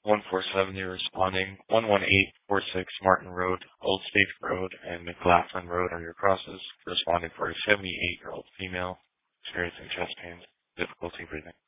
147, you're responding. 11846 Martin Road, Old State Road, and McLaughlin Road are your crosses. Responding for a 78-year-old female experiencing chest pains, difficulty breathing.